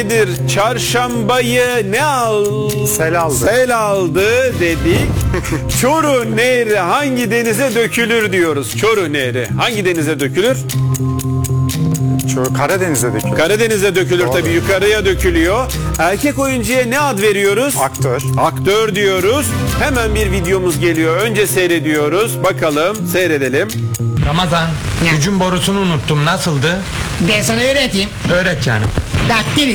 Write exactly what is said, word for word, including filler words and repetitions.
Nedir? Çarşambayı ne al? Sel aldı. Sel aldı dedik. Çoruh Nehri hangi denize dökülür diyoruz. Çoruh Nehri hangi denize dökülür? Şu Karadeniz'e dökülür. Karadeniz'e dökülür tabii, yukarıya dökülüyor. Erkek oyuncuya ne ad veriyoruz? Aktör. Aktör diyoruz. Hemen bir videomuz geliyor. Önce seyrediyoruz. Bakalım, seyredelim. Ramazan, gücün borusunu unuttum. Nasıldı? Ben sana öğreteyim. Öğret canım. Daktil